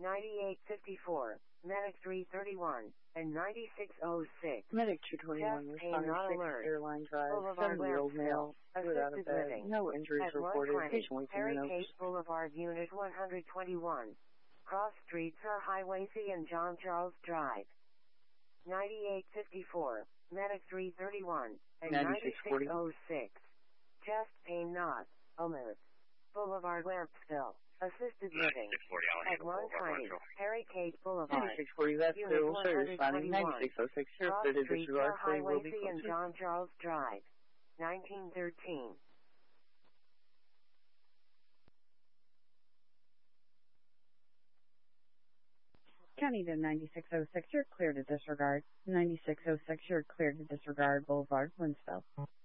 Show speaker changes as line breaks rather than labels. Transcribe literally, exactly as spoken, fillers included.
ninety-eight fifty-four, Medic three thirty-one, and ninety-six oh six.
Medic two twenty-one,
Chest pain
responding
not
six,
alert.
airline drive,
Boulevard
seven-year-old male, without a
Assisted
bed,
living.
no injuries
At
reported,
one twenty,
patient waiting
Harry
in
Case Boulevard, Unit one twenty-one. Cross streets are Highway C and John Charles Drive. ninety-eight fifty-four, Medic three thirty-one, and ninety-six oh six. Chest pain not alert. Boulevard Lampsville. Assisted living. At one twenty, Harry Case Boulevard.
ninety-six forty, that's
Unit
clear, also responding,
one twenty-one.
ninety-six oh six, here,
Cross
fitted
streets
disregard,
are
three will
Highway
be
C and
closed.
John Charles Drive. nineteen thirteen.
County to ninety-six oh six, you're clear to disregard. ninety-six oh six, you're clear to disregard Boulevard, Winsville.